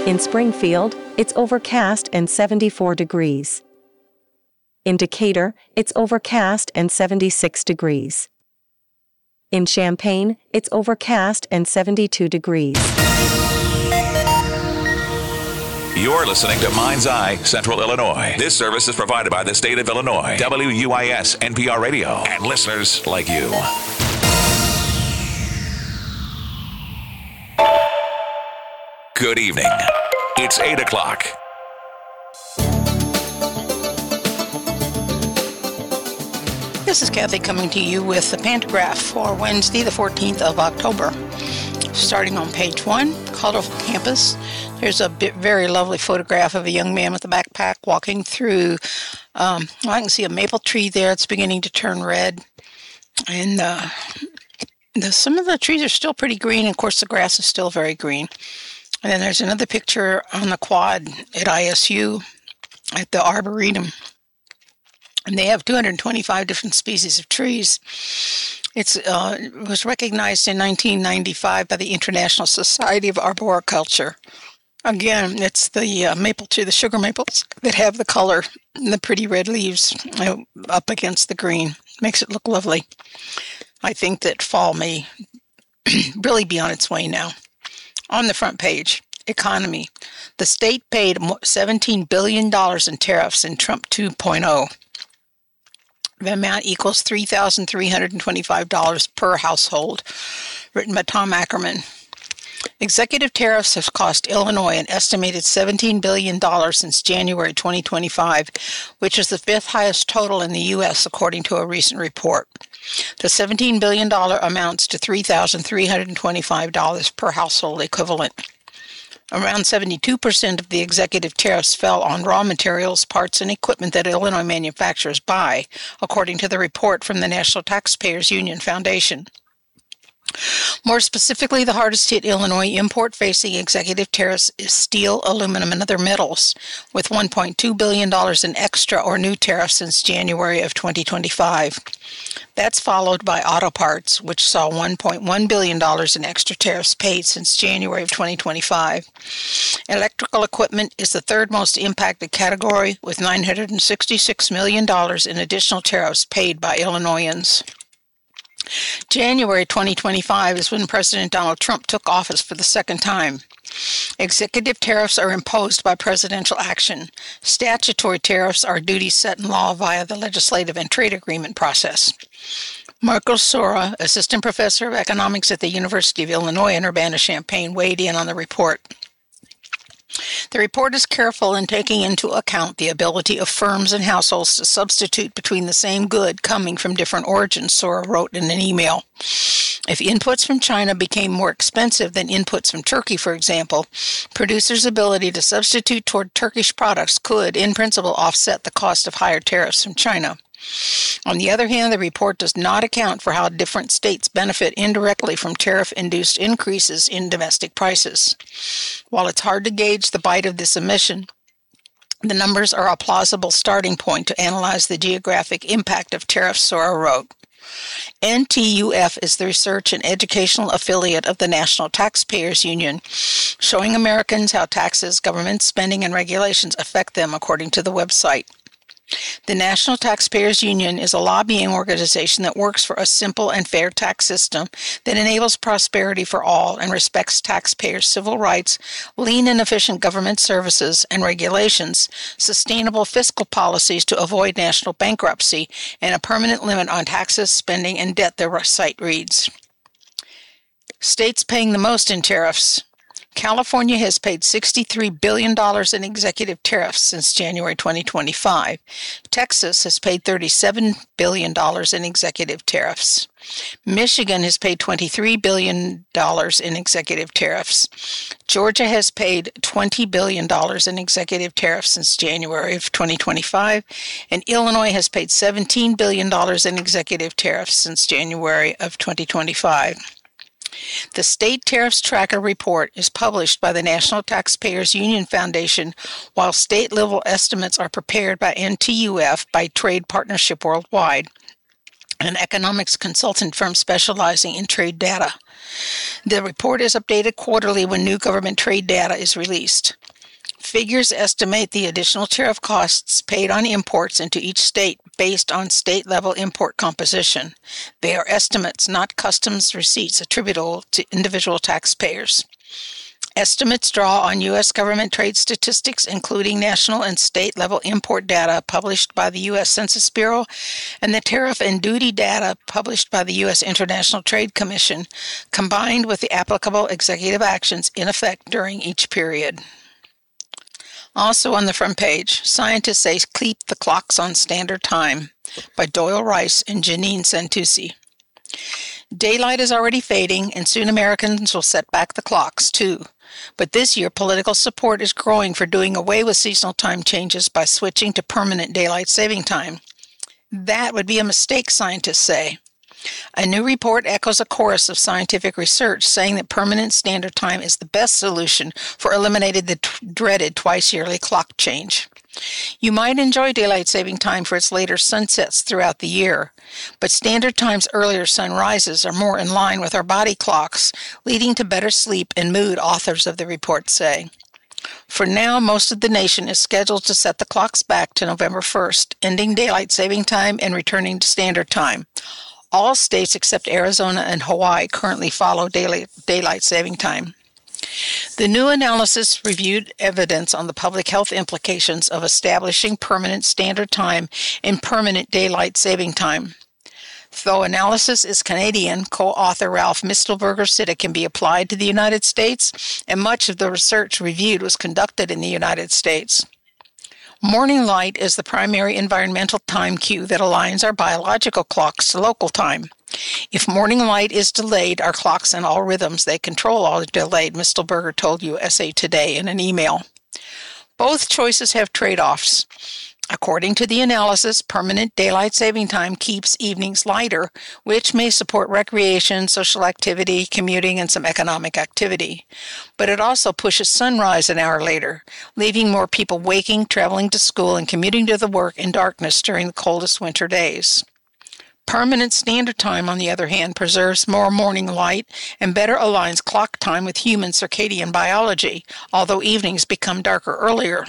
In Springfield, it's overcast and 74 degrees. In Decatur, it's overcast and 76 degrees. In Champaign, it's overcast and 72 degrees. You're listening to Mind's Eye, Central Illinois. This service is provided by the state of Illinois, WUIS NPR Radio, and listeners like you. Good evening. It's 8 o'clock. This is Kathy coming to you with the Pantograph for Wednesday, the 14th of October. Starting on page 1, Colorful Campus. There's a very lovely photograph of a young man with a backpack walking through, I can see a maple tree there. It's beginning to turn red. And some of the trees are still pretty green. Of course, the grass is still very green. And then there's another picture on the quad at ISU at the Arboretum. And they have 225 different species of trees. It was recognized in 1995 by the International Society of Arboriculture. Again, it's the maple tree, the sugar maples, that have the color and the pretty red leaves up against the green. Makes it look lovely. I think that fall may really be on its way now. On the front page, economy. The state paid $17 billion in tariffs in Trump 2.0. The amount equals $3,325 per household, written by Tom Ackerman. Executive tariffs have cost Illinois an estimated $17 billion since January 2025, which is the fifth highest total in the U.S., according to a recent report. The $17 billion amounts to $3,325 per household equivalent. Around 72% of the executive tariffs fell on raw materials, parts, and equipment that Illinois manufacturers buy, according to the report from the National Taxpayers Union Foundation. More specifically, the hardest hit Illinois import facing executive tariffs is steel, aluminum, and other metals, with $1.2 billion in extra or new tariffs since January of 2025. That's followed by auto parts, which saw $1.1 billion in extra tariffs paid since January of 2025. Electrical equipment is the third most impacted category, with $966 million in additional tariffs paid by Illinoisans. January 2025 is when President Donald Trump took office for the second time. Executive tariffs are imposed by presidential action. Statutory tariffs are duties set in law via the legislative and trade agreement process. Marco Sora, assistant professor of economics at the University of Illinois in Urbana-Champaign, weighed in on the report. The report is careful in taking into account the ability of firms and households to substitute between the same good coming from different origins, Sora wrote in an email. If inputs from China became more expensive than inputs from Turkey, for example, producers' ability to substitute toward Turkish products could, in principle, offset the cost of higher tariffs from China. On the other hand, the report does not account for how different states benefit indirectly from tariff-induced increases in domestic prices. While it's hard to gauge the bite of this omission, the numbers are a plausible starting point to analyze the geographic impact of tariffs, Sora wrote. NTUF is the research and educational affiliate of the National Taxpayers Union, showing Americans how taxes, government spending, and regulations affect them, according to the website. The National Taxpayers Union is a lobbying organization that works for a simple and fair tax system that enables prosperity for all and respects taxpayers' civil rights, lean and efficient government services and regulations, sustainable fiscal policies to avoid national bankruptcy, and a permanent limit on taxes, spending, and debt, the site reads. States paying the most in tariffs. California has paid $63 billion in executive tariffs since January 2025. Texas has paid $37 billion in executive tariffs. Michigan has paid $23 billion in executive tariffs. Georgia has paid $20 billion in executive tariffs since January of 2025. And Illinois has paid $17 billion in executive tariffs since January of 2025. The State Tariffs Tracker report is published by the National Taxpayers Union Foundation, while state-level estimates are prepared by NTUF by Trade Partnership Worldwide. an economics consultant firm specializing in trade data. The report is updated quarterly when new government trade data is released. Figures estimate the additional tariff costs paid on imports into each state based on state-level import composition. They are estimates, not customs receipts attributable to individual taxpayers. Estimates draw on U.S. government trade statistics, including national and state-level import data published by the U.S. Census Bureau and the tariff and duty data published by the U.S. International Trade Commission, combined with the applicable executive actions in effect during each period. Also on the front page, scientists say keep the clocks on standard time by Doyle Rice and Janine Santucci. Daylight is already fading, and soon Americans will set back the clocks, too. But this year, political support is growing for doing away with seasonal time changes by switching to permanent daylight saving time. That would be a mistake, scientists say. A new report echoes a chorus of scientific research saying that permanent standard time is the best solution for eliminating the dreaded twice-yearly clock change. You might enjoy daylight saving time for its later sunsets throughout the year, but standard time's earlier sunrises are more in line with our body clocks, leading to better sleep and mood, authors of the report say. For now, most of the nation is scheduled to set the clocks back to November 1st, ending daylight saving time and returning to standard time. All states except Arizona and Hawaii currently follow daylight saving time. The new analysis reviewed evidence on the public health implications of establishing permanent standard time and permanent daylight saving time. Though analysis is Canadian, co-author Ralph Mistelberger said it can be applied to the United States, and much of the research reviewed was conducted in the United States. Morning light is the primary environmental time cue that aligns our biological clocks to local time. If morning light is delayed, our clocks and all rhythms they control are delayed, Mistelberger told USA Today in an email. Both choices have trade-offs. According to the analysis, permanent daylight saving time keeps evenings lighter, which may support recreation, social activity, commuting, and some economic activity. But it also pushes sunrise an hour later, leaving more people waking, traveling to school, and commuting to the work in darkness during the coldest winter days. Permanent standard time, on the other hand, preserves more morning light and better aligns clock time with human circadian biology, although evenings become darker earlier.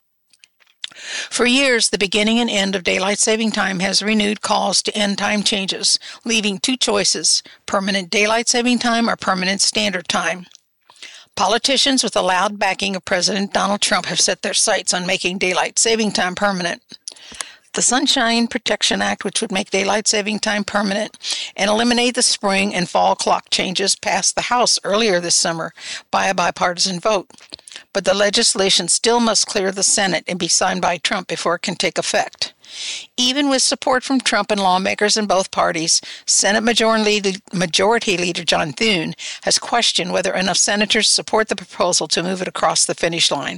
For years, the beginning and end of daylight saving time has renewed calls to end time changes, leaving two choices: permanent daylight saving time or permanent standard time. Politicians with the loud backing of President Donald Trump have set their sights on making daylight saving time permanent. The Sunshine Protection Act, which would make daylight saving time permanent and eliminate the spring and fall clock changes, passed the House earlier this summer by a bipartisan vote. But the legislation still must clear the Senate and be signed by Trump before it can take effect. Even with support from Trump and lawmakers in both parties, Senate Majority Leader John Thune has questioned whether enough senators support the proposal to move it across the finish line.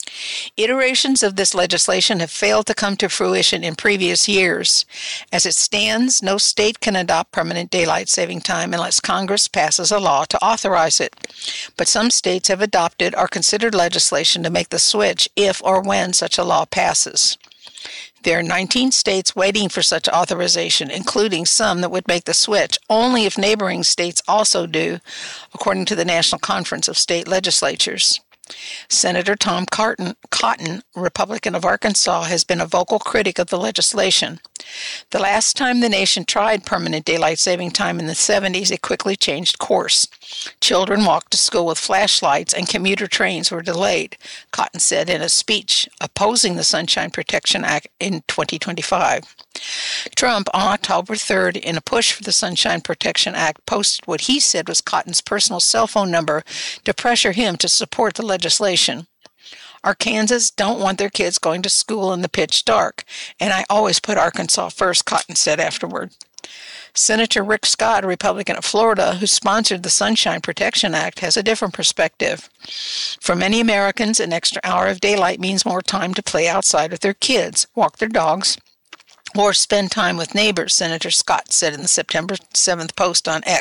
Iterations of this legislation have failed to come to fruition in previous years. As it stands, no state can adopt permanent daylight saving time unless Congress passes a law to authorize it. But some states have adopted or considered legislation to make the switch if or when such a law passes. There are 19 states waiting for such authorization, including some that would make the switch only if neighboring states also do, according to the National Conference of State Legislatures. Senator Tom Cotton, Republican of Arkansas, has been a vocal critic of the legislation. The last time the nation tried permanent daylight saving time in the 70s, it quickly changed course. Children walked to school with flashlights and commuter trains were delayed, Cotton said in a speech opposing the Sunshine Protection Act in 2025. Trump, on October 3rd, in a push for the Sunshine Protection Act, posted what he said was Cotton's personal cell phone number to pressure him to support the legislation. Arkansans don't want their kids going to school in the pitch dark, and I always put Arkansas first, Cotton said afterward. Senator Rick Scott, a Republican of Florida, who sponsored the Sunshine Protection Act, has a different perspective. For many Americans, an extra hour of daylight means more time to play outside with their kids, walk their dogs, or spend time with neighbors, Senator Scott said in the September 7th post on X.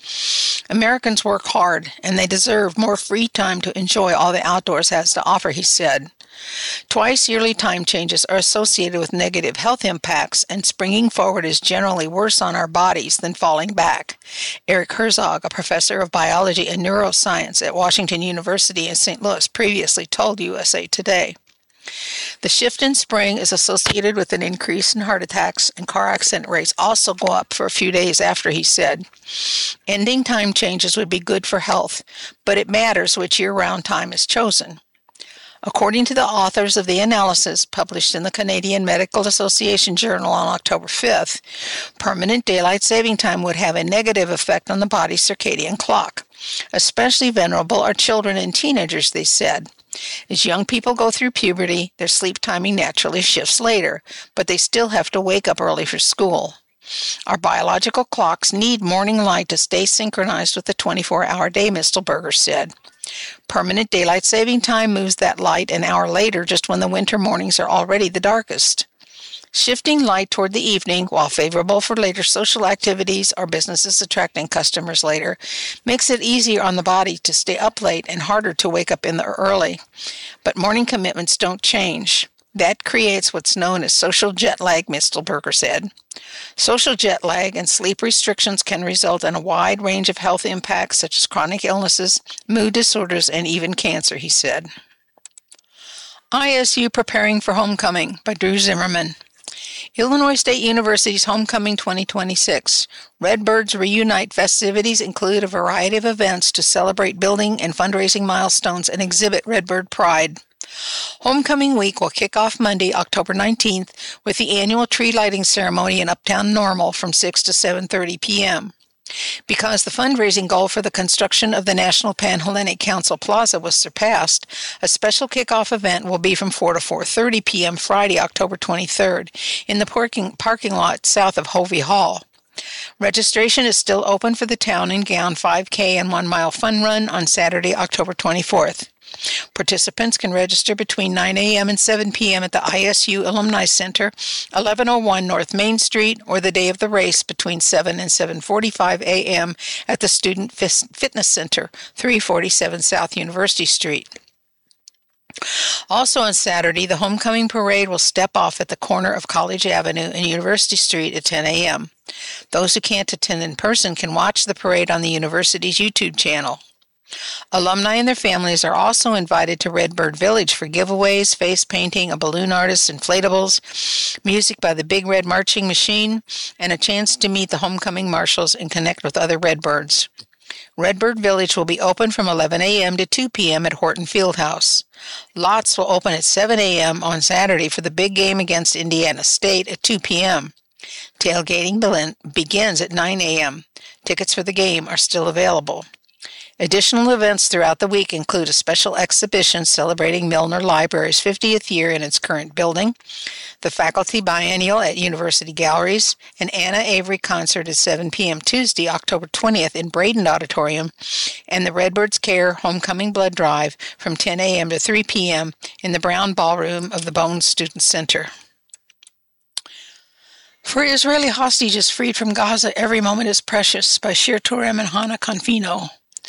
Americans work hard, and they deserve more free time to enjoy all the outdoors has to offer, he said. Twice yearly time changes are associated with negative health impacts, and springing forward is generally worse on our bodies than falling back. Eric Herzog, a professor of biology and neuroscience at Washington University in St. Louis, previously told USA Today. The shift in spring is associated with an increase in heart attacks, and car accident rates also go up for a few days after, he said. Ending time changes would be good for health, but it matters which year-round time is chosen. According to the authors of the analysis published in the Canadian Medical Association Journal on October 5th, permanent daylight saving time would have a negative effect on the body's circadian clock. Especially vulnerable are children and teenagers, they said. As young people go through puberty, their sleep timing naturally shifts later, but they still have to wake up early for school. Our biological clocks need morning light to stay synchronized with the 24-hour day, Mistelberger said. Permanent daylight saving time moves that light an hour later, just when the winter mornings are already the darkest. Shifting light toward the evening, while favorable for later social activities or businesses attracting customers later, makes it easier on the body to stay up late and harder to wake up in the early. But morning commitments don't change. That creates what's known as social jet lag, Mistelberger said. Social jet lag and sleep restrictions can result in a wide range of health impacts such as chronic illnesses, mood disorders, and even cancer, he said. ISU Preparing for Homecoming by Drew Zimmerman. Illinois State University's Homecoming 2026. Redbirds Reunite festivities include a variety of events to celebrate building and fundraising milestones and exhibit Redbird pride. Homecoming Week will kick off Monday, October 19th, with the annual tree lighting ceremony in Uptown Normal from 6 to 7:30 p.m. Because the fundraising goal for the construction of the National Pan-Hellenic Council Plaza was surpassed, a special kickoff event will be from 4 to 4:30 p.m. Friday, October 23rd, in the parking lot south of Hovey Hall. Registration is still open for the Town and Gown 5K and 1 Mile Fun Run on Saturday, October 24th. Participants can register between 9 a.m. and 7 p.m. at the ISU Alumni Center, 1101 North Main Street, or the day of the race between 7 and 7:45 a.m. at the Student Fitness Center, 347 South University Street. Also on Saturday, the homecoming parade will step off at the corner of College Avenue and University Street at 10 a.m. Those who can't attend in person can watch the parade on the university's YouTube channel. Alumni and their families are also invited to Redbird Village for giveaways, face painting, a balloon artist, inflatables, music by the Big Red Marching Machine, and a chance to meet the homecoming marshals and connect with other Redbirds. Redbird Village will be open from 11 a.m. to 2 p.m. at Horton Fieldhouse. Lots will open at 7 a.m. on Saturday for the big game against Indiana State at 2 p.m. Tailgating begins at 9 a.m. Tickets for the game are still available. Additional events throughout the week include a special exhibition celebrating Milner Library's 50th year in its current building, the Faculty Biennial at University Galleries, an Anna Avery concert at 7 p.m. Tuesday, October 20th in Braden Auditorium, and the Redbirds Care Homecoming Blood Drive from 10 a.m. to 3 p.m. in the Brown Ballroom of the Bones Student Center. For Israeli hostages freed from Gaza, every moment is precious, by Shir Turem and Hannah Confino.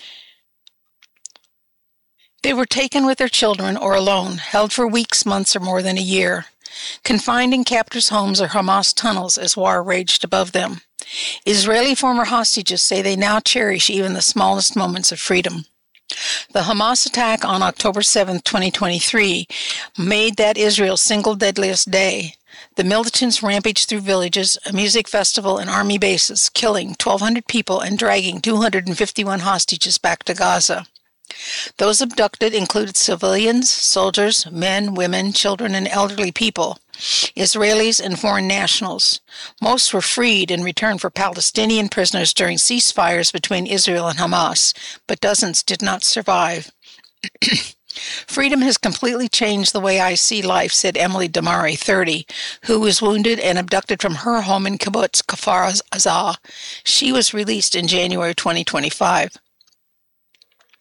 They were taken with their children or alone, held for weeks, months, or more than a year, confined in captors' homes or Hamas tunnels as war raged above them. Israeli former hostages say they now cherish even the smallest moments of freedom. The Hamas attack on October 7, 2023, made that Israel's single deadliest day. The militants rampaged through villages, a music festival, and army bases, killing 1,200 people and dragging 251 hostages back to Gaza. Those abducted included civilians, soldiers, men, women, children, and elderly people, Israelis and foreign nationals. Most were freed in return for Palestinian prisoners during ceasefires between Israel and Hamas, but dozens did not survive. Freedom has completely changed the way I see life, said Emily Damari, 30, who was wounded and abducted from her home in Kibbutz Kfar Aza. She was released in January 2025.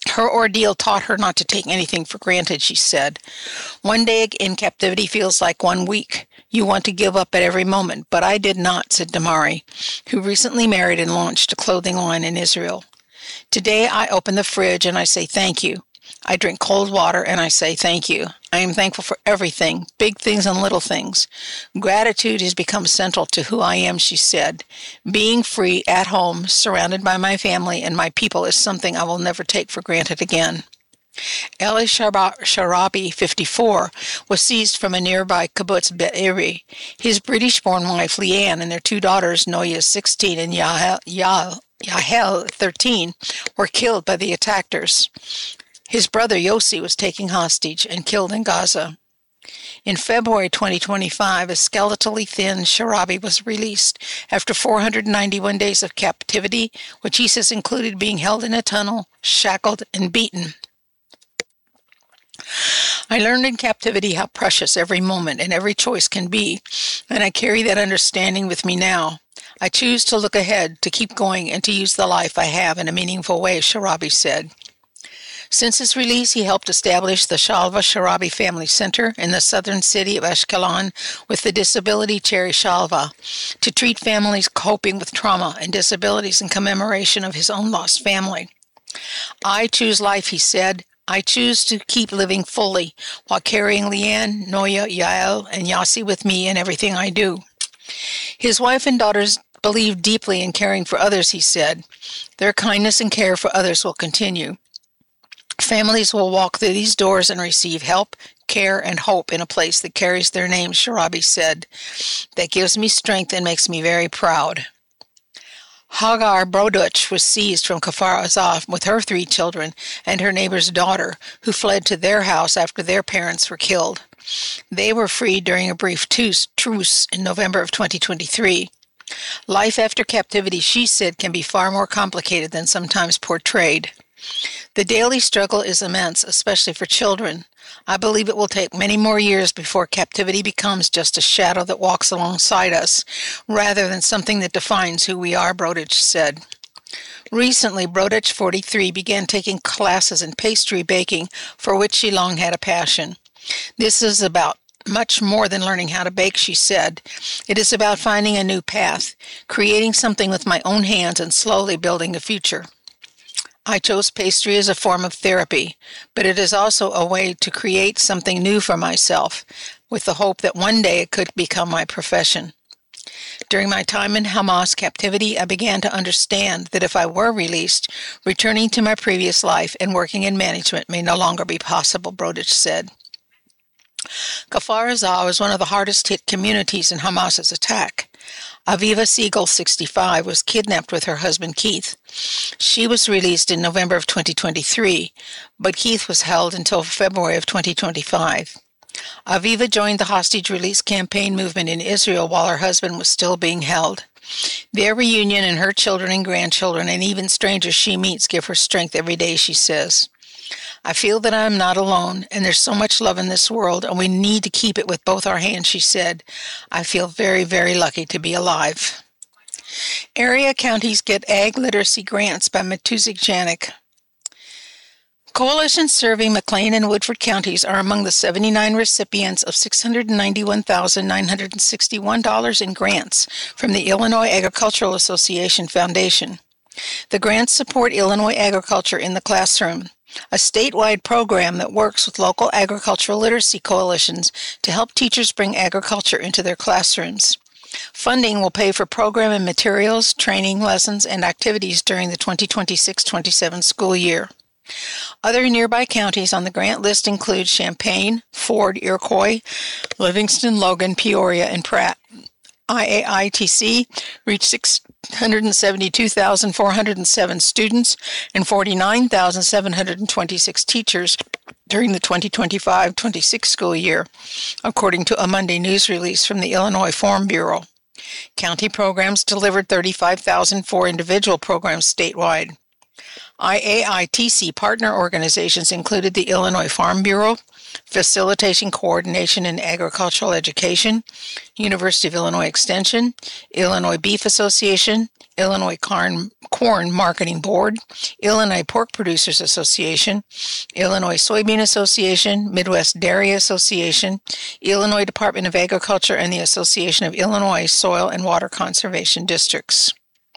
Her ordeal taught her not to take anything for granted, she said. One day in captivity feels like 1 week. You want to give up at every moment, but I did not, said Damari, who recently married and launched a clothing line in Israel. Today I open the fridge and I say thank you. I drink cold water and I say thank you. I am thankful for everything, big things and little things. Gratitude has become central to who I am, she said. Being free at home, surrounded by my family and my people is something I will never take for granted again. Eli Sharabi, 54, was seized from a nearby kibbutz Be'eri. His British-born wife, Leanne, and their 2 daughters, Noya, 16, and Yahel, 13, were killed by the attackers. His brother Yossi was taken hostage and killed in Gaza. In February 2025, a skeletally thin Sharabi was released after 491 days of captivity, which he says included being held in a tunnel, shackled, and beaten. I learned in captivity how precious every moment and every choice can be, and I carry that understanding with me now. I choose to look ahead, to keep going, and to use the life I have in a meaningful way, Sharabi said. Since his release, he helped establish the Shalva Sharabi Family Center in the southern city of Ashkelon with the disability charity Shalva to treat families coping with trauma and disabilities in commemoration of his own lost family. I choose life, he said. I choose to keep living fully while carrying Leanne, Noya, Yael, and Yossi with me in everything I do. His wife and daughters believe deeply in caring for others, he said. Their kindness and care for others will continue. Families will walk through these doors and receive help, care, and hope in a place that carries their name, Sharabi said. That gives me strength and makes me very proud. Hagar Broduch was seized from Kfar Aza with her 3 children and her neighbor's daughter, who fled to their house after their parents were killed. They were freed during a brief truce in November of 2023. Life after captivity, she said, can be far more complicated than sometimes portrayed. The daily struggle is immense, especially for children. I believe it will take many more years before captivity becomes just a shadow that walks alongside us, rather than something that defines who we are, Brodich said. Recently, Brodich, 43, began taking classes in pastry baking, for which she long had a passion. This is about much more than learning how to bake, she said. It is about finding a new path, creating something with my own hands, and slowly building a future. I chose pastry as a form of therapy, but it is also a way to create something new for myself, with the hope that one day it could become my profession. During my time in Hamas captivity, I began to understand that if I were released, returning to my previous life and working in management may no longer be possible, Brodich said. Kfar Aza was one of the hardest-hit communities in Hamas's attack. Aviva Siegel, 65, was kidnapped with her husband Keith. She was released in November of 2023, but Keith was held until February of 2025. Aviva joined the hostage release campaign movement in Israel while her husband was still being held. Their reunion and her children and grandchildren and even strangers she meets give her strength every day, she says. I feel that I am not alone, and there's so much love in this world, and we need to keep it with both our hands, she said. I feel very, very lucky to be alive. Area counties get ag literacy grants by Matuzik Janik. Coalitions serving McLean and Woodford counties are among the 79 recipients of $691,961 in grants from the Illinois Agricultural Association Foundation. The grants support Illinois agriculture in the classroom, a statewide program that works with local agricultural literacy coalitions to help teachers bring agriculture into their classrooms. Funding will pay for program and materials, training, lessons, and activities during the 2026-27 school year. Other nearby counties on the grant list include Champaign, Ford, Iroquois, Livingston, Logan, Peoria, and Pratt. IAITC reached 672,407 students and 49,726 teachers during the 2025-26 school year, according to a Monday news release from the Illinois Farm Bureau. County programs delivered 35,004 individual programs statewide. IAITC partner organizations included the Illinois Farm Bureau, Facilitation Coordination in Agricultural Education, University of Illinois Extension, Illinois Beef Association, Illinois Corn Marketing Board, Illinois Pork Producers Association, Illinois Soybean Association, Midwest Dairy Association, Illinois Department of Agriculture, and the Association of Illinois Soil and Water Conservation Districts.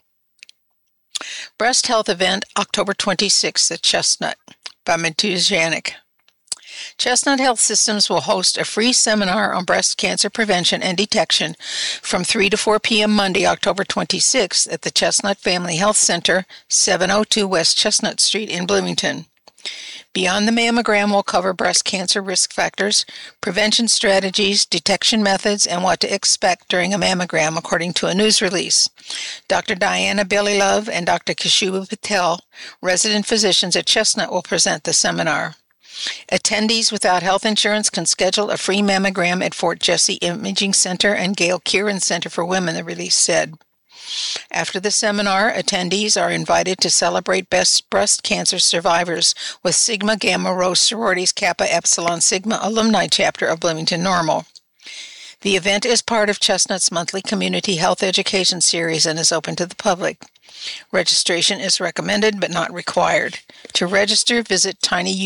Breast Health Event, October 26th at Chestnut by Matu Janik. Chestnut Health Systems will host a free seminar on breast cancer prevention and detection from 3 to 4 p.m. Monday, October 26th at the Chestnut Family Health Center, 702 West Chestnut Street in Bloomington. Beyond the Mammogram will cover breast cancer risk factors, prevention strategies, detection methods, and what to expect during a mammogram, according to a news release. Dr. Diana Belilove and Dr. Kishuba Patel, resident physicians at Chestnut, will present the seminar. Attendees without health insurance can schedule a free mammogram at Fort Jesse Imaging Center and Gail Kieran Center for Women, the release said. After the seminar, attendees are invited to celebrate best breast cancer survivors with Sigma Gamma Rho Sororities Kappa Epsilon Sigma Alumni Chapter of Bloomington Normal. The event is part of Chestnut's monthly community health education series and is open to the public. Registration is recommended but not required. To register, visit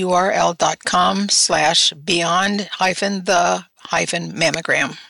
tinyurl.com/beyond-the-mammogram.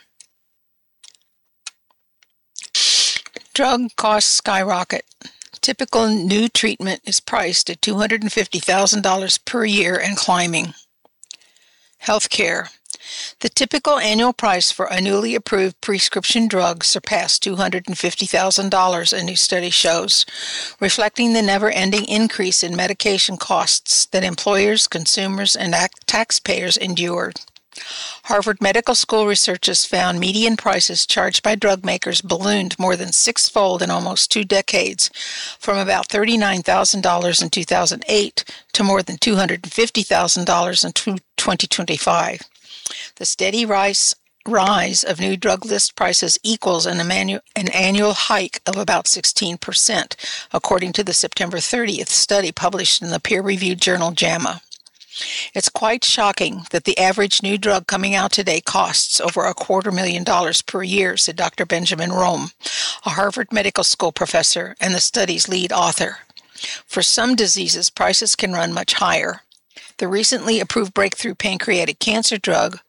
Drug costs skyrocket. Typical new treatment is priced at $250,000 per year and climbing. Healthcare. The typical annual price for a newly approved prescription drug surpassed $250,000, a new study shows, reflecting the never-ending increase in medication costs that employers, consumers, and taxpayers endure. Harvard Medical School researchers found median prices charged by drug makers ballooned more than sixfold in almost 2 decades, from about $39,000 in 2008 to more than $250,000 in 2025. The steady rise of new drug list prices equals an annual hike of about 16%, according to the September 30th study published in the peer-reviewed journal JAMA. It's quite shocking that the average new drug coming out today costs over $250,000 per year, said Dr. Benjamin Rome, a Harvard Medical School professor and the study's lead author. For some diseases, prices can run much higher. The recently approved breakthrough pancreatic cancer drug,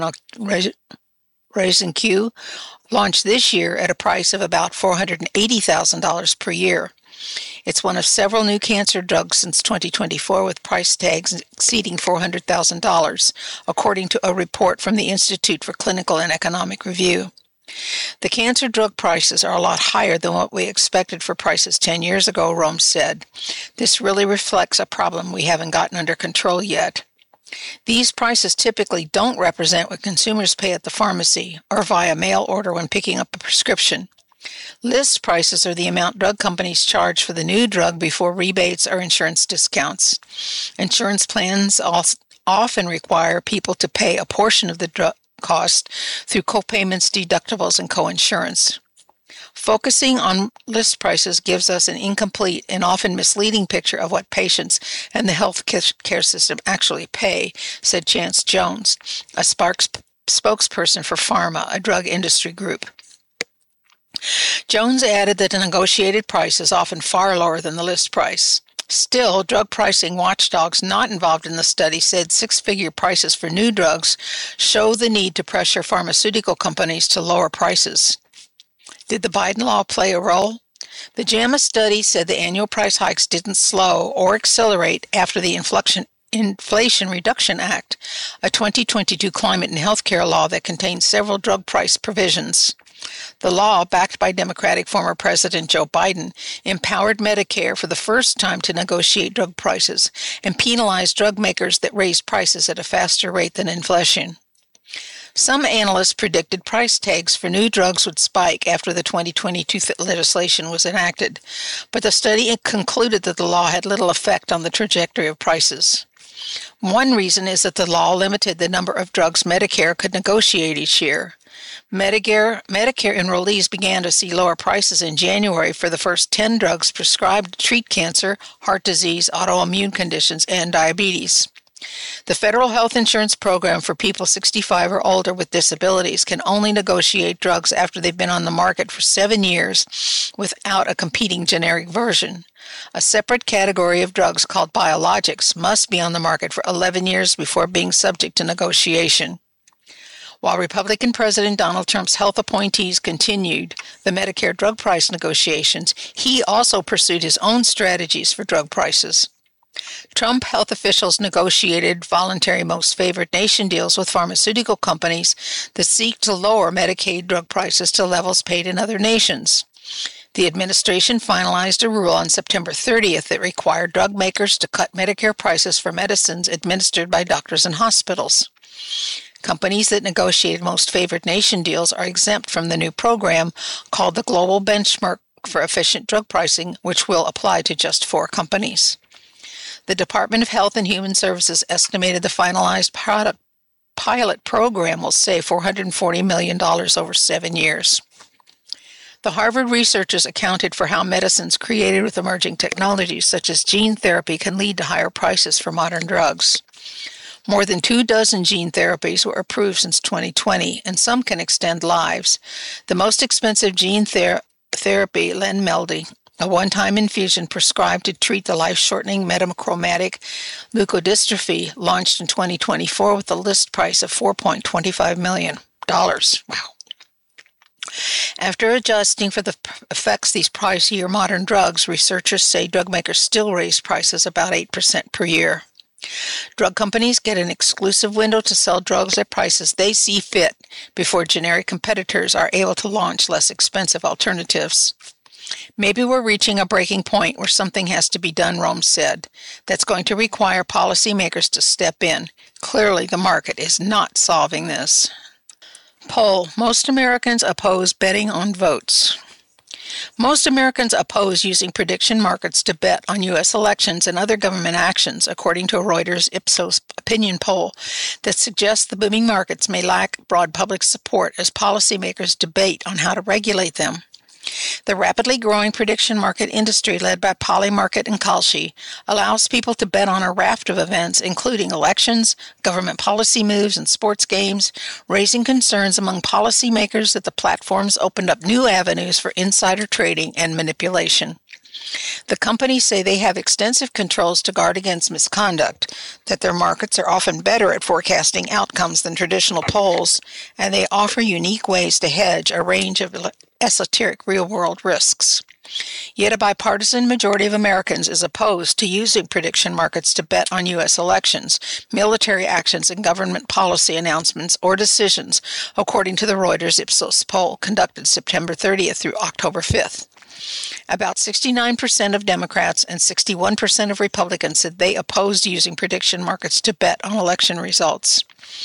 Razinq, launched this year at a price of about $480,000 per year. It's one of several new cancer drugs since 2024 with price tags exceeding $400,000, according to a report from the Institute for Clinical and Economic Review. The cancer drug prices are a lot higher than what we expected for prices 10 years ago, Rome said. This really reflects a problem we haven't gotten under control yet. These prices typically don't represent what consumers pay at the pharmacy or via mail order when picking up a prescription. List prices are the amount drug companies charge for the new drug before rebates or insurance discounts. Insurance plans often require people to pay a portion of the drug cost through copayments, deductibles, and coinsurance. Focusing on list prices gives us an incomplete and often misleading picture of what patients and the health care system actually pay, said Chance Jones, a spokesperson for Pharma, a drug industry group. Jones added that the negotiated price is often far lower than the list price. Still, drug pricing watchdogs not involved in the study said six-figure prices for new drugs show the need to pressure pharmaceutical companies to lower prices. Did the Biden law play a role? The JAMA study said the annual price hikes didn't slow or accelerate after the Inflation Reduction Act, a 2022 climate and healthcare law that contains several drug price provisions. The law, backed by Democratic former President Joe Biden, empowered Medicare for the first time to negotiate drug prices and penalized drug makers that raised prices at a faster rate than inflation. Some analysts predicted price tags for new drugs would spike after the 2022 legislation was enacted, but the study concluded that the law had little effect on the trajectory of prices. One reason is that the law limited the number of drugs Medicare could negotiate each year. Medicare enrollees began to see lower prices in January for the first 10 drugs prescribed to treat cancer, heart disease, autoimmune conditions, and diabetes. The federal health insurance program for people 65 or older with disabilities can only negotiate drugs after they've been on the market for 7 years without a competing generic version. A separate category of drugs called biologics must be on the market for 11 years before being subject to negotiation. While Republican President Donald Trump's health appointees continued the Medicare drug price negotiations, he also pursued his own strategies for drug prices. Trump health officials negotiated voluntary most favored nation deals with pharmaceutical companies that seek to lower Medicaid drug prices to levels paid in other nations. The administration finalized a rule on September 30th that required drug makers to cut Medicare prices for medicines administered by doctors and hospitals. Companies that negotiated most favored nation deals are exempt from the new program called the Global Benchmark for Efficient Drug Pricing, which will apply to just 4 companies. The Department of Health and Human Services estimated the finalized pilot program will save $440 million over 7 years. The Harvard researchers accounted for how medicines created with emerging technologies such as gene therapy can lead to higher prices for modern drugs. More than 24 gene therapies were approved since 2020, and some can extend lives. The most expensive gene therapy, Lenmeldy, a one-time infusion prescribed to treat the life-shortening metachromatic leukodystrophy, launched in 2024 with a list price of $4.25 million. Wow. After adjusting for the effects these pricier modern drugs, researchers say drug makers still raise prices about 8% per year. Drug companies get an exclusive window to sell drugs at prices they see fit before generic competitors are able to launch less expensive alternatives. Maybe we're reaching a breaking point where something has to be done, Rome said. That's going to require policymakers to step in. Clearly, the market is not solving this. Poll: most Americans oppose betting on votes. Most Americans oppose using prediction markets to bet on U.S. elections and other government actions, according to a Reuters Ipsos opinion poll that suggests the booming markets may lack broad public support as policymakers debate on how to regulate them. The rapidly growing prediction market industry led by Polymarket and Kalshi allows people to bet on a raft of events, including elections, government policy moves, and sports games, raising concerns among policymakers that the platforms opened up new avenues for insider trading and manipulation. The companies say they have extensive controls to guard against misconduct, that their markets are often better at forecasting outcomes than traditional polls, and they offer unique ways to hedge a range of esoteric real-world risks. Yet a bipartisan majority of Americans is opposed to using prediction markets to bet on U.S. elections, military actions, and government policy announcements or decisions, according to the Reuters Ipsos poll conducted September 30th through October 5th. About 69% of Democrats and 61% of Republicans said they opposed using prediction markets to bet on election results.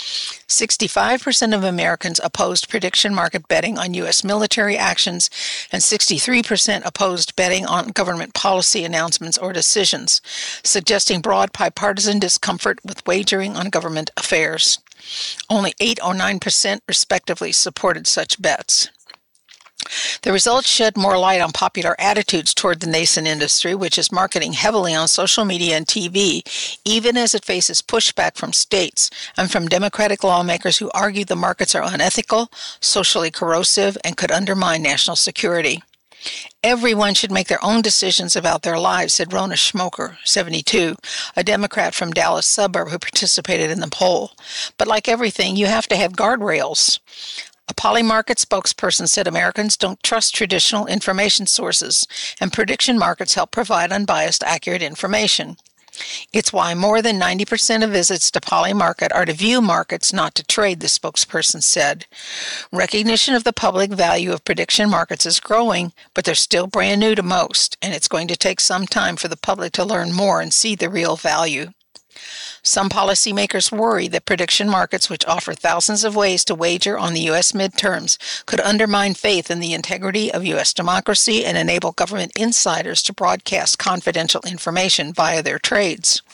65% of Americans opposed prediction market betting on U.S. military actions, and 63% opposed betting on government policy announcements or decisions, suggesting broad bipartisan discomfort with wagering on government affairs. Only 8 or 9% respectively supported such bets. The results shed more light on popular attitudes toward the nascent industry, which is marketing heavily on social media and TV, even as it faces pushback from states and from Democratic lawmakers who argue the markets are unethical, socially corrosive, and could undermine national security. Everyone should make their own decisions about their lives, said Rona Schmoker, 72, a Democrat from Dallas suburb who participated in the poll. But like everything, you have to have guardrails. A Polymarket spokesperson said Americans don't trust traditional information sources, and prediction markets help provide unbiased, accurate information. It's why more than 90% of visits to Polymarket are to view markets, not to trade, the spokesperson said. Recognition of the public value of prediction markets is growing, but they're still brand new to most, and it's going to take some time for the public to learn more and see the real value. Some policymakers worry that prediction markets, which offer thousands of ways to wager on the U.S. midterms, could undermine faith in the integrity of U.S. democracy and enable government insiders to broadcast confidential information via their trades.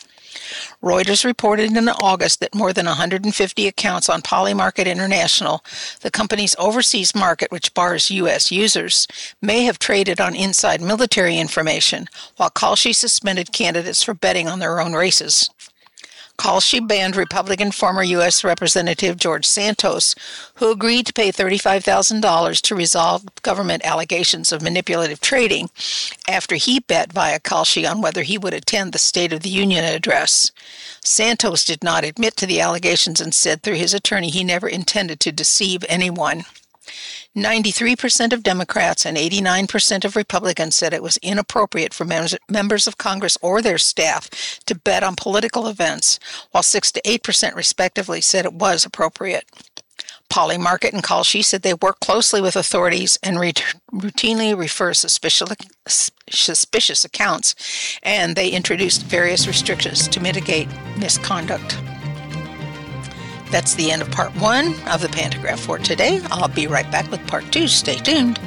Reuters reported in August that more than 150 accounts on Polymarket International, the company's overseas market which bars U.S. users, may have traded on inside military information, while Kalshi suspended candidates for betting on their own races. Kalshi banned Republican former U.S. Representative George Santos, who agreed to pay $35,000 to resolve government allegations of manipulative trading after he bet via Kalshi on whether he would attend the State of the Union address. Santos did not admit to the allegations and said through his attorney he never intended to deceive anyone. 93% of Democrats and 89% of Republicans said it was inappropriate for members of Congress or their staff to bet on political events, while 6 to 8% respectively said it was appropriate. Polymarket and Kalshi said they work closely with authorities and routinely refer suspicious accounts, and they introduced various restrictions to mitigate misconduct. That's the end of part 1 of the Pantograph for today. I'll be right back with part 2. Stay tuned.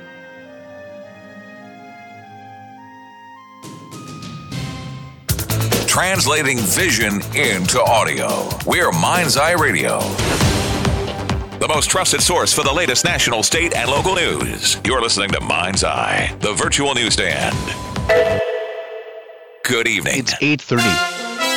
Translating vision into audio. We're Mind's Eye Radio, the most trusted source for the latest national, state, and local news. You're listening to Mind's Eye, the virtual newsstand. Good evening. It's 8:30.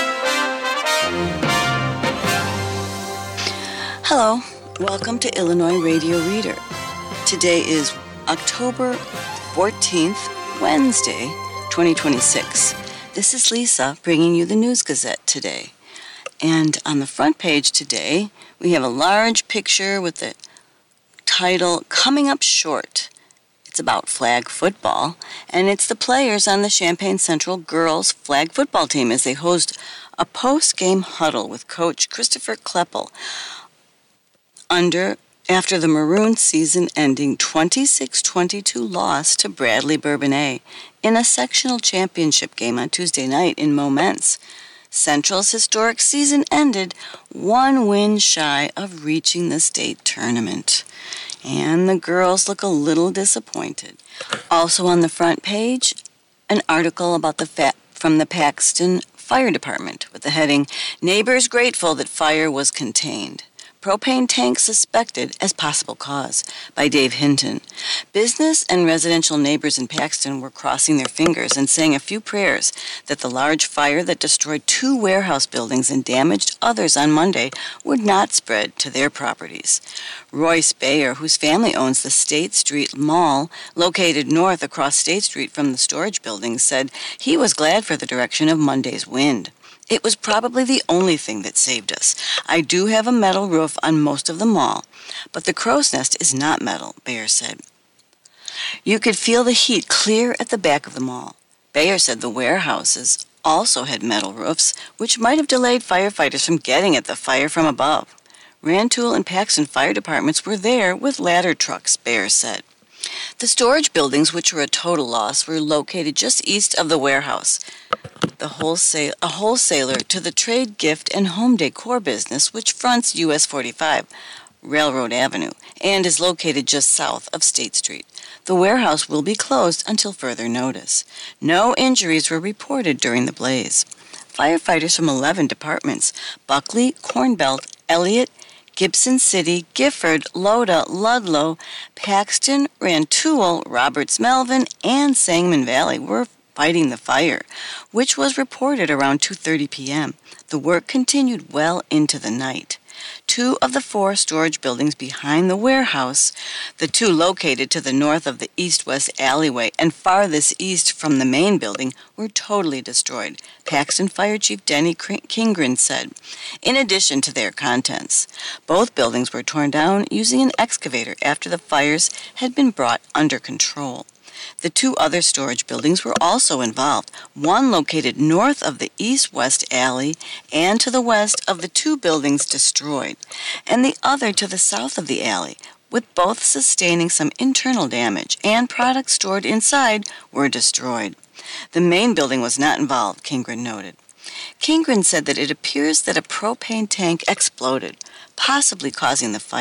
Hello, welcome to Illinois Radio Reader. Today is October 14th, Wednesday, 2026. This is Lisa bringing you the News Gazette today. And on the front page today, we have a large picture with the title, Coming Up Short. It's about flag football, and it's the players on the Champaign Central girls flag football team as they host a post-game huddle with Coach Christopher Kleppel after the Maroons season-ending 26-22 loss to Bradley Bourbonnais in a sectional championship game on Tuesday night in Momence. Central's historic season ended one win shy of reaching the state tournament. And the girls look a little disappointed. Also on the front page, an article about from the Paxton Fire Department with the heading, Neighbors Grateful That Fire Was Contained. Propane tank suspected as possible cause, by Dave Hinton. Business and residential neighbors in Paxton were crossing their fingers and saying a few prayers that the large fire that destroyed 2 warehouse buildings and damaged others on Monday would not spread to their properties. Royce Bayer, whose family owns the State Street Mall, located north across State Street from the storage buildings, said he was glad for the direction of Monday's wind. It was probably the only thing that saved us. I do have a metal roof on most of the mall, but the crow's nest is not metal, Bayer said. You could feel the heat clear at the back of the mall. Bayer said the warehouses also had metal roofs, which might have delayed firefighters from getting at the fire from above. Rantoul and Paxton fire departments were there with ladder trucks, Bayer said. The storage buildings, which were a total loss, were located just east of the warehouse. A wholesaler to the trade, gift, and home decor business, which fronts US 45, Railroad Avenue, and is located just south of State Street. The warehouse will be closed until further notice. No injuries were reported during the blaze. Firefighters from 11 departments, Buckley, Cornbelt, Elliott, Gibson City, Gifford, Loda, Ludlow, Paxton, Rantoul, Roberts Melvin, and Sangamon Valley were fighting the fire, which was reported around 2:30 p.m. The work continued well into the night. 2 of the 4 storage buildings behind the warehouse, the 2 located to the north of the east-west alleyway and farthest east from the main building, were totally destroyed, Paxton Fire Chief Denny Kingren said, in addition to their contents. Both buildings were torn down using an excavator after the fires had been brought under control. The 2 other storage buildings were also involved, one located north of the east-west alley and to the west of the 2 buildings destroyed, and the other to the south of the alley, with both sustaining some internal damage, and products stored inside were destroyed. The main building was not involved, Kingren noted. Kingren said that it appears that a propane tank exploded, possibly causing the fire.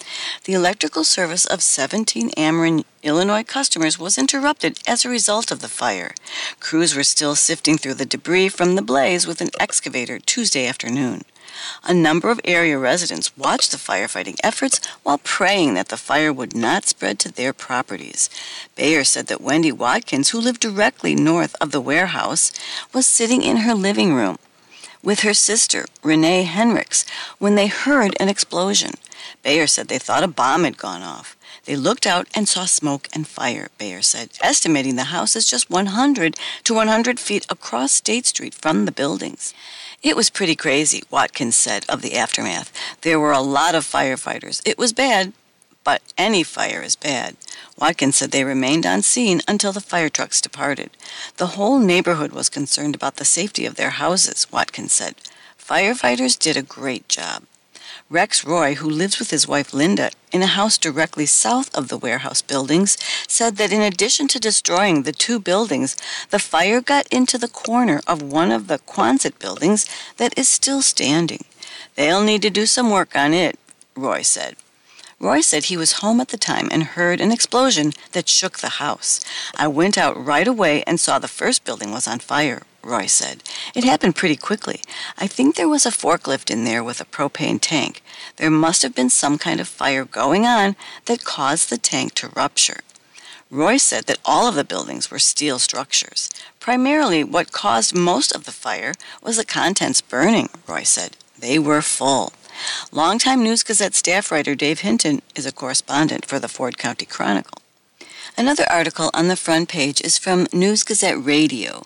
The electrical service of 17 Ameren, Illinois customers was interrupted as a result of the fire. Crews were still sifting through the debris from the blaze with an excavator Tuesday afternoon. A number of area residents watched the firefighting efforts while praying that the fire would not spread to their properties. Bayer said that Wendy Watkins, who lived directly north of the warehouse, was sitting in her living room with her sister, Renee Henricks, when they heard an explosion. Bayer said they thought a bomb had gone off. They looked out and saw smoke and fire, Bayer said, estimating the house is just 100 to 100 feet across State Street from the buildings. It was pretty crazy, Watkins said of the aftermath. There were a lot of firefighters. It was bad, but any fire is bad. Watkins said they remained on scene until the fire trucks departed. The whole neighborhood was concerned about the safety of their houses, Watkins said. Firefighters did a great job. Rex Roy, who lives with his wife Linda in a house directly south of the warehouse buildings, said that in addition to destroying the two buildings, the fire got into the corner of one of the Quonset buildings that is still standing. They'll need to do some work on it, Roy said. Roy said he was home at the time and heard an explosion that shook the house. I went out right away and saw the first building was on fire, Roy said. It happened pretty quickly. I think there was a forklift in there with a propane tank. There must have been some kind of fire going on that caused the tank to rupture. Roy said that all of the buildings were steel structures. Primarily, what caused most of the fire was the contents burning, Roy said. They were full. Longtime News Gazette staff writer Dave Hinton is a correspondent for the Ford County Chronicle. Another article on the front page is from News Gazette Radio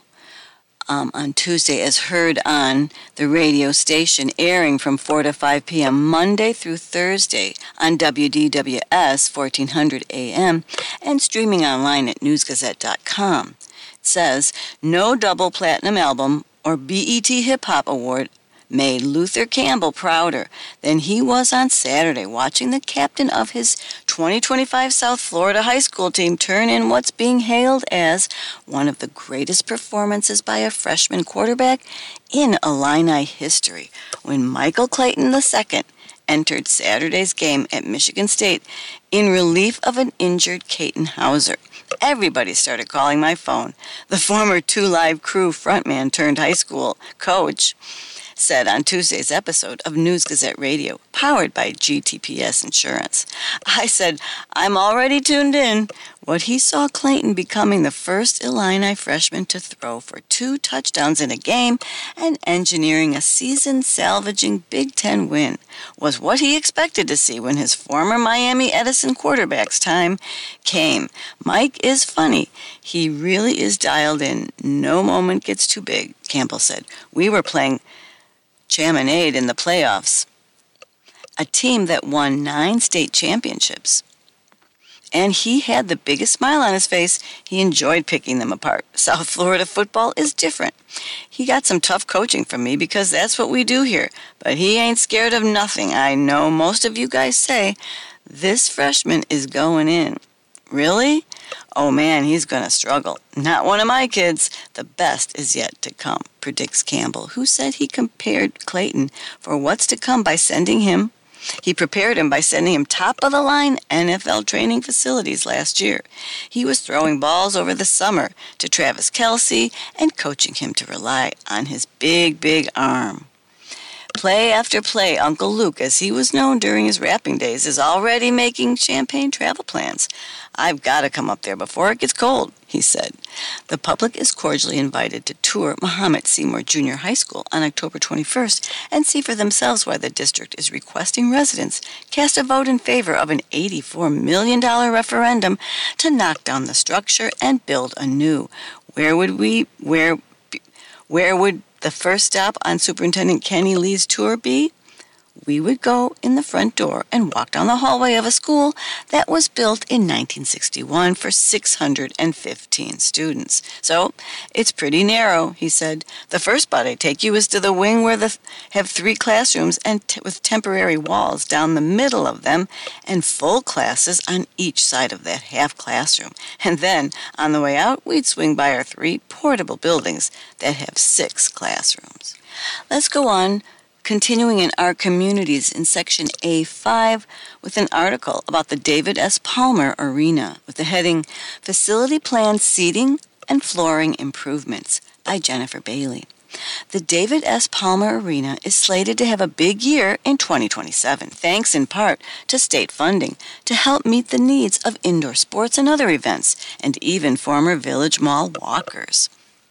on Tuesday, as heard on the radio station, airing from 4 to 5 p.m. Monday through Thursday on WDWS 1400 AM and streaming online at newsgazette.com. It says, no double platinum album or BET Hip Hop Award made Luther Campbell prouder than he was on Saturday watching the captain of his 2025 South Florida high school team turn in what's being hailed as one of the greatest performances by a freshman quarterback in Illini history when Michael Clayton II entered Saturday's game at Michigan State in relief of an injured Caton Hauser. Everybody started calling my phone. The former 2 Live Crew frontman turned high school coach said on Tuesday's episode of News Gazette Radio, powered by GTPS Insurance. I said, I'm already tuned in. What he saw Clayton becoming the first Illini freshman to throw for 2 touchdowns in a game and engineering a season-salvaging Big Ten win was what he expected to see when his former Miami Edison quarterback's time came. Mike is funny. He really is dialed in. No moment gets too big, Campbell said. We were playing Chaminade in the playoffs, a team that won 9 state championships. And he had the biggest smile on his face. He enjoyed picking them apart. South Florida football is different. He got some tough coaching from me because that's what we do here. But he ain't scared of nothing. I know most of you guys say, this freshman is going in. Really? Oh man, he's going to struggle. Not one of my kids. The best is yet to come, predicts Campbell, who said he prepared Clayton for what's to come by sending him top-of-the-line NFL training facilities last year. He was throwing balls over the summer to Travis Kelce and coaching him to rely on his big arm. Play after play, Uncle Luke, as he was known during his rapping days, is already making Champaign travel plans. I've got to come up there before it gets cold, he said. The public is cordially invited to tour Muhammad Seymour Junior High School on October 21st and see for themselves why the district is requesting residents cast a vote in favor of an $84 million referendum to knock down the structure and build anew. Where would the first stop on Superintendent Kenny Lee's tour be? We would go in the front door and walk down the hallway of a school that was built in 1961 for 615 students. So it's pretty narrow, he said. The first spot I take you is to the wing where have 3 classrooms and with temporary walls down the middle of them and full classes on each side of that half classroom. And then on the way out, we'd swing by our 3 portable buildings that have 6 classrooms. Let's go on Continuing in our communities in section A5 with an article about the David S. Palmer Arena with the heading Facility Plan Seating and Flooring Improvements by Jennifer Bailey. The David S. Palmer Arena is slated to have a big year in 2027, thanks in part to state funding to help meet the needs of indoor sports and other events, and even former Village Mall walkers.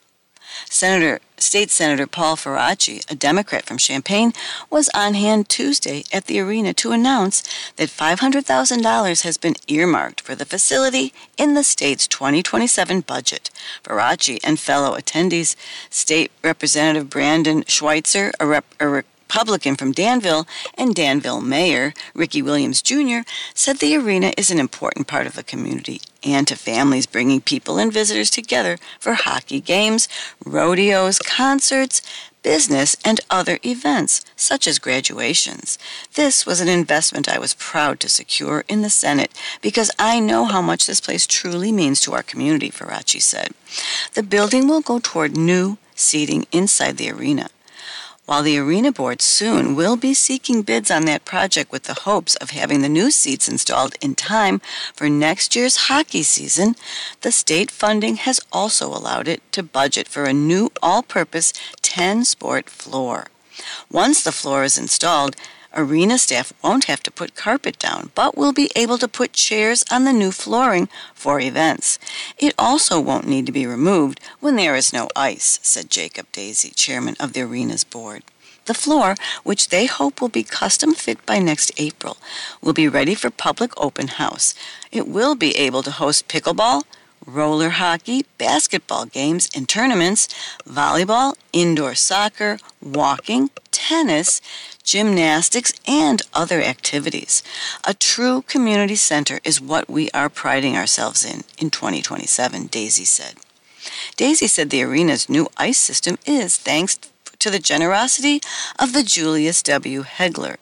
State Senator Paul Faraci, a Democrat from Champaign, was on hand Tuesday at the arena to announce that $500,000 has been earmarked for the facility in the state's 2027 budget. Faraci and fellow attendees, State Representative Brandon Schweitzer, a Republican from Danville, and Danville Mayor Ricky Williams Jr., said the arena is an important part of the community and to families bringing people and visitors together for hockey games, rodeos, concerts, business, and other events, such as graduations. This was an investment I was proud to secure in the Senate because I know how much this place truly means to our community, Faraci said. The building will go toward new seating inside the arena. While the arena board soon will be seeking bids on that project with the hopes of having the new seats installed in time for next year's hockey season, the state funding has also allowed it to budget for a new all-purpose 10-sport floor. Once the floor is installed, arena staff won't have to put carpet down, but will be able to put chairs on the new flooring for events. It also won't need to be removed when there is no ice, said Jacob Daisy, chairman of the arena's board. The floor, which they hope will be custom fit by next April, will be ready for public open house. It will be able to host pickleball, roller hockey, basketball games and tournaments, volleyball, indoor soccer, walking, tennis, gymnastics, and other activities. A true community center is what we are priding ourselves in 2027, Daisy said. Daisy said the arena's new ice system is thanks to the generosity of the Julius W. Hegler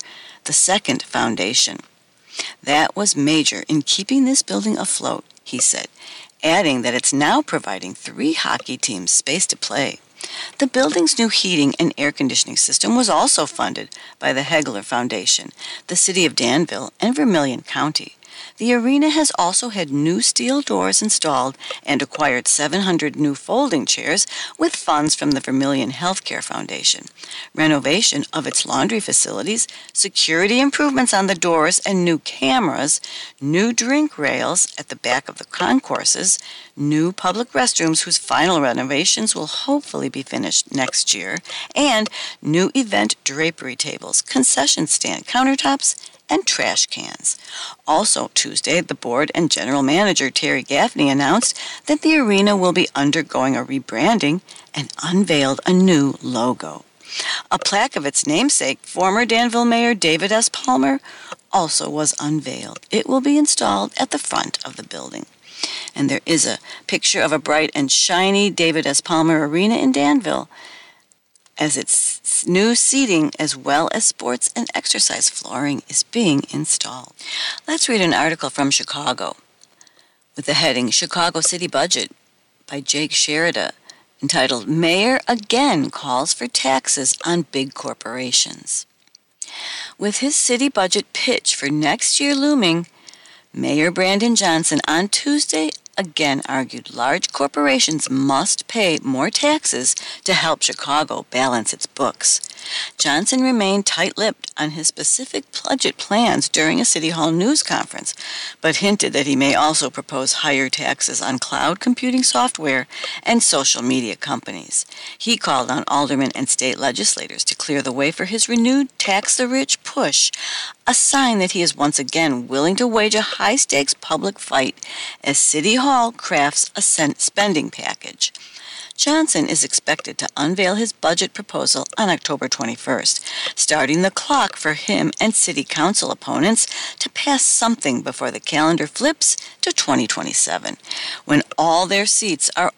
II Foundation. That was major in keeping this building afloat, he said, adding that it's now providing 3 hockey teams space to play. The building's new heating and air conditioning system was also funded by the Hegler Foundation, the City of Danville, and Vermilion County. The arena has also had new steel doors installed and acquired 700 new folding chairs with funds from the Vermilion Healthcare Foundation, renovation of its laundry facilities, security improvements on the doors and new cameras, new drink rails at the back of the concourses, new public restrooms whose final renovations will hopefully be finished next year, and new event drapery tables, concession stand countertops, and trash cans. Also Tuesday, the board and general manager Terry Gaffney announced that the arena will be undergoing a rebranding and unveiled a new logo. A plaque of its namesake, former Danville Mayor David S. Palmer, also was unveiled. It will be installed at the front of the building. And there is a picture of a bright and shiny David S. Palmer Arena in Danville as its new seating as well as sports and exercise flooring is being installed. Let's read an article from Chicago with the heading Chicago City Budget by Jake Sherida entitled Mayor Again Calls for Taxes on Big Corporations. With his city budget pitch for next year looming, Mayor Brandon Johnson on Tuesday again argued large corporations must pay more taxes to help Chicago balance its books. Johnson remained tight-lipped on his specific budget plans during a City Hall news conference, but hinted that he may also propose higher taxes on cloud computing software and social media companies. He called on aldermen and state legislators to clear the way for his renewed tax-the-rich push, a sign that he is once again willing to wage a high-stakes public fight as City Hall crafts a spending package. Johnson is expected to unveil his budget proposal on October 21st, starting the clock for him and city council opponents to pass something before the calendar flips to 2027, when all their seats are